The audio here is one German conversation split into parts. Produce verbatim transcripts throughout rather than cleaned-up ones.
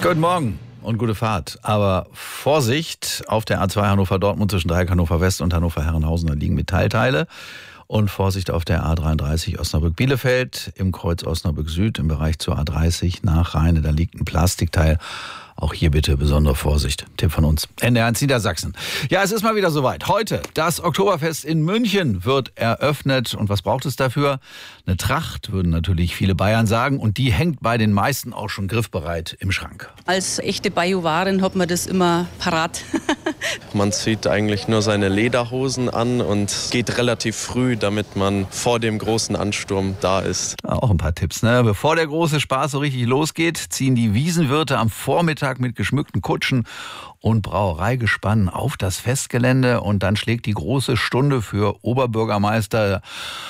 Guten Morgen und gute Fahrt. Aber Vorsicht, auf der A zwei Hannover-Dortmund zwischen Dreieck Hannover West und Hannover-Herrenhausen, da liegen Metallteile. Und Vorsicht auf der A dreiunddreißig Osnabrück-Bielefeld, im Kreuz Osnabrück Süd, im Bereich zur A dreißig nach Rheine, da liegt ein Plastikteil. Auch hier bitte besondere Vorsicht. Tipp von uns. N D R eins Niedersachsen. Ja, es ist mal wieder soweit. Heute, das Oktoberfest in München wird eröffnet. Und was braucht es dafür? Eine Tracht, würden natürlich viele Bayern sagen. Und die hängt bei den meisten auch schon griffbereit im Schrank. Als echte Bajuwarin hat man das immer parat. Man zieht eigentlich nur seine Lederhosen an und geht relativ früh, damit man vor dem großen Ansturm da ist. Auch ein paar Tipps, ne? Bevor der große Spaß so richtig losgeht, ziehen die Wiesenwirte am Vormittag mit geschmückten Kutschen und Brauereigespannen auf das Festgelände. Und dann schlägt die große Stunde für Oberbürgermeister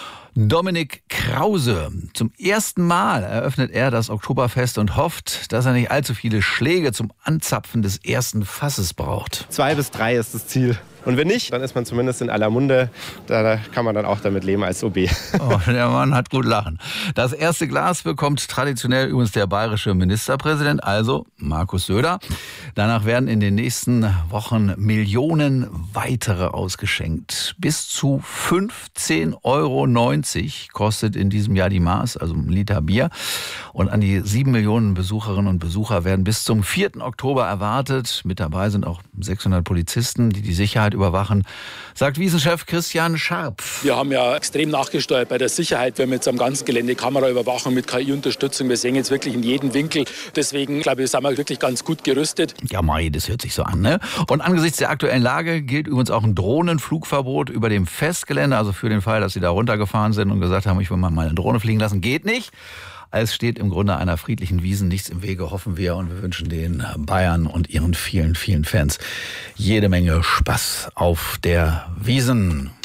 Dominik Krause. Zum ersten Mal eröffnet er das Oktoberfest und hofft, dass er nicht allzu viele Schläge zum Anzapfen des ersten Fasses braucht. Zwei bis drei ist das Ziel. Und wenn nicht, dann ist man zumindest in aller Munde. Da kann man dann auch damit leben als O B. Oh, der Mann hat gut lachen. Das erste Glas bekommt traditionell übrigens der bayerische Ministerpräsident, also Markus Söder. Danach werden in den nächsten Wochen Millionen weitere ausgeschenkt. Bis zu fünfzehn Euro neunzig kostet in diesem Jahr die Maß, also ein Liter Bier. Und an die sieben Millionen Besucherinnen und Besucher werden bis zum vierten Oktober erwartet. Mit dabei sind auch sechshundert Polizisten, die die Sicherheit überwachen, sagt Wiesenchef Christian Scharpf. Wir haben ja extrem nachgesteuert bei der Sicherheit. Wir haben jetzt am ganzen Gelände Kameraüberwachung mit K I-Unterstützung. Wir sehen jetzt wirklich in jedem Winkel. Deswegen, glaube ich, sind wir wirklich ganz gut gerüstet. Ja, Mai, das hört sich so an, ne? Und angesichts der aktuellen Lage gilt übrigens auch ein Drohnenflugverbot über dem Festgelände. Also für den Fall, dass Sie da runtergefahren sind und gesagt haben, ich will mal eine Drohne fliegen lassen, geht nicht. Es steht im Grunde einer friedlichen Wiesn nichts im Wege, hoffen wir. Und wir wünschen den Bayern und ihren vielen, vielen Fans jede Menge Spaß auf der Wiesn.